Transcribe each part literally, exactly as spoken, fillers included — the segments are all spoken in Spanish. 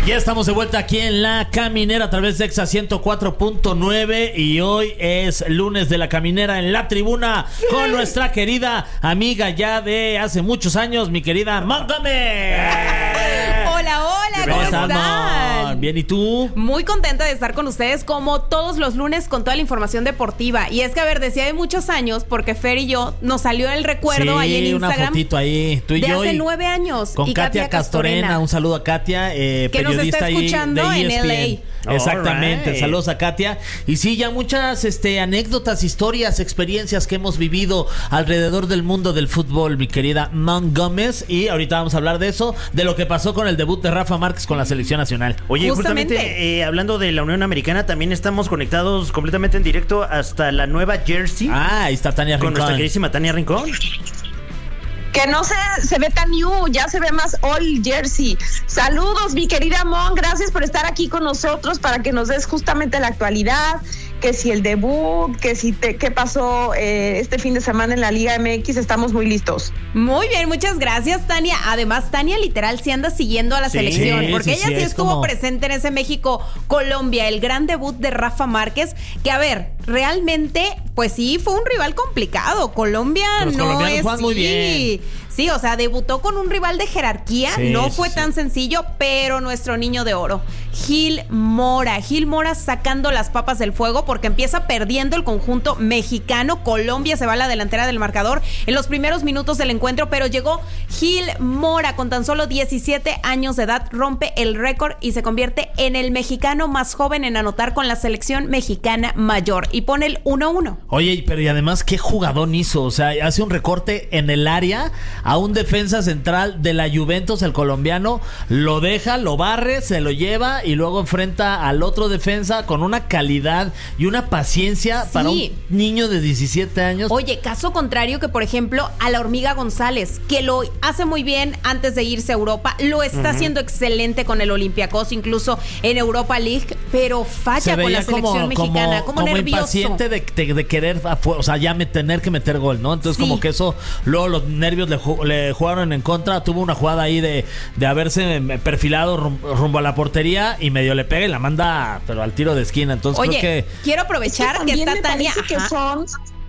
Ya estamos de vuelta aquí en La Caminera a través de Exa ciento cuatro punto nueve y hoy es lunes de La Caminera en la tribuna con nuestra querida amiga ya de hace muchos años, mi querida Montgomery. Hola, hola, ¿cómo están? Bien, ¿y tú? Muy contenta de estar con ustedes como todos los lunes con toda la información deportiva. Y es que, a ver, decía de muchos años, porque Fer y yo nos salió el recuerdo sí, ahí en Instagram. una fotito ahí, tú y de yo. hace y nueve años. Con y Katia, Katia Castorena. Castorena. Un saludo a Katia, eh, que periodista nos está escuchando ahí de en E S P N. L A. Exactamente, Right. Saludos a Katia. Y sí, ya muchas este, anécdotas, historias, experiencias que hemos vivido alrededor del mundo del fútbol, mi querida Mon Gómez. Y ahorita vamos a hablar de eso, de lo que pasó con el debut de Rafa Márquez con la selección nacional. Oye, Justamente. justamente eh, hablando de la Unión Americana, también estamos conectados completamente en directo hasta la Nueva Jersey. Ah, ahí está Tania con Rincón. nuestra queridísima Tania Rincón. Que no se, se ve tan new, ya se ve más all jersey. Saludos, mi querida Mon, gracias por estar aquí con nosotros para que nos des justamente la actualidad, que si el debut, que si te, qué pasó eh, este fin de semana en la Liga M X, estamos muy listos. Muy bien, muchas gracias, Tania. Además, Tania literal sí anda siguiendo a la Sí, selección, sí, porque sí, ella sí, sí es estuvo como- presente en ese México-Colombia, el gran debut de Rafa Márquez, que a ver, realmente, pues sí, fue un rival complicado. Colombia Los no colombianos es... juegan muy sí. bien. Sí, o sea, debutó con un rival de jerarquía, Sí, no sí, fue sí. tan sencillo, pero nuestro niño de oro, Gil Mora, Gil Mora sacando las papas del fuego porque empieza perdiendo el conjunto mexicano. Colombia se va a la delantera del marcador en los primeros minutos del encuentro, pero llegó Gil Mora con tan solo diecisiete años de edad, rompe el récord y se convierte en el mexicano más joven en anotar con la selección mexicana mayor y pone el uno uno. Oye, pero y además, ¿qué jugadón hizo? O sea, hace un recorte en el área a un defensa central de la Juventus, el colombiano, lo deja, lo barre, se lo lleva y luego enfrenta al otro defensa con una calidad y una paciencia Sí. para un niño de diecisiete años. Oye, caso contrario que, por ejemplo, a la Hormiga González, que lo hace muy bien antes de irse a Europa, lo está haciendo excelente con el Olympiacos, incluso en Europa League, pero falla Se con veía la selección como, mexicana, como, como nervioso. impaciente de, de, de querer, afu- o sea, ya me, tener que meter gol, ¿no? Entonces, Sí. como que eso, luego los nervios le, ju- le jugaron en contra. Tuvo una jugada ahí de, de haberse perfilado rum- rumbo a la portería y medio le pega y la manda, pero al tiro de esquina. Entonces, Oye, creo que. quiero aprovechar que, también está me Tania. parece que Ajá. son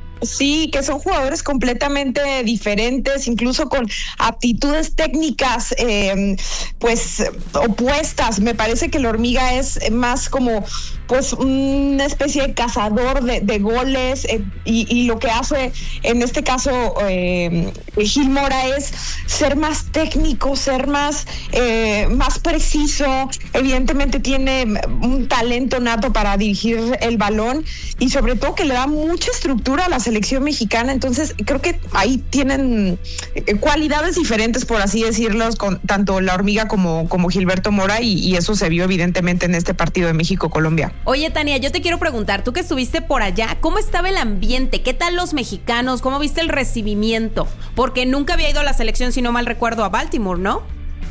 Sí, que son jugadores completamente diferentes, incluso con aptitudes técnicas eh, pues opuestas. Me parece que la Hormiga es más como pues una especie de cazador de, de goles eh, y, y lo que hace en este caso eh, Gil Mora es ser más técnico, ser más, eh, más preciso. Evidentemente tiene un talento nato para dirigir el balón y sobre todo que le da mucha estructura a la selección mexicana. Entonces creo que ahí tienen eh, cualidades diferentes, por así decirlo, con tanto la Hormiga como, como Gilberto Mora y, y eso se vio evidentemente en este partido de México-Colombia. Oye, Tania, yo te quiero preguntar, tú que estuviste por allá, ¿cómo estaba el ambiente? ¿Qué tal los mexicanos? ¿Cómo viste el recibimiento? Porque nunca había ido a la selección, si no mal recuerdo, a Baltimore, ¿no?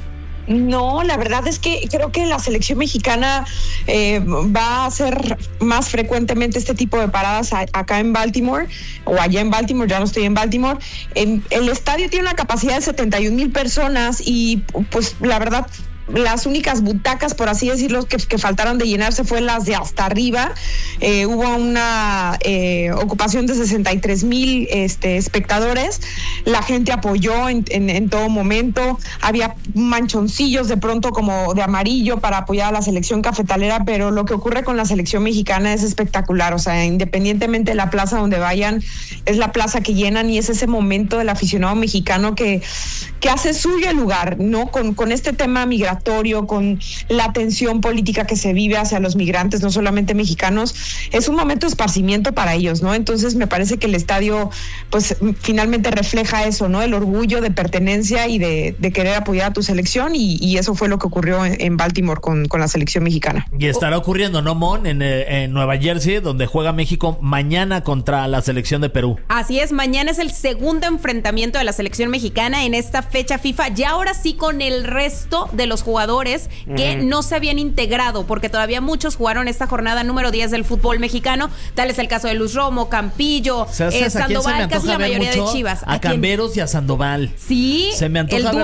No, la verdad es que creo que la selección mexicana eh, va a hacer más frecuentemente este tipo de paradas a, acá en Baltimore o allá en Baltimore, ya no estoy en Baltimore. En, el estadio tiene una capacidad de setenta y un mil personas y pues la verdad las únicas butacas, por así decirlo, que, que faltaron de llenarse fue las de hasta arriba. Eh, hubo una eh, ocupación de sesenta y tres mil este, espectadores. La gente apoyó en, en, en todo momento. Había manchoncillos de pronto como de amarillo para apoyar a la selección cafetalera, pero lo que ocurre con la selección mexicana es espectacular. O sea, independientemente de la plaza donde vayan, es la plaza que llenan y es ese momento del aficionado mexicano que, que hace suyo el lugar, ¿no? Con, con este tema migratorio, con la tensión política que se vive hacia los migrantes, no solamente mexicanos, es un momento de esparcimiento para ellos, ¿no? Entonces me parece que el estadio pues finalmente refleja eso, ¿no? El orgullo de pertenencia y de, de querer apoyar a tu selección y, y eso fue lo que ocurrió en, en Baltimore con, con la selección mexicana. Y estará ocurriendo, ¿no, Mon? En, eh, en Nueva Jersey, donde juega México mañana contra la selección de Perú. Así es, mañana es el segundo enfrentamiento de la selección mexicana en esta fecha FIFA, ya ahora sí con el resto de los jugadores que uh-huh. no se habían integrado, porque todavía muchos jugaron esta jornada número diez del fútbol mexicano, tal es el caso de Luis Romo, Campillo, eh, Sandoval, casi la mayoría de Chivas. A, ¿A Camberos y a Sandoval. Sí, se me antoja el dúo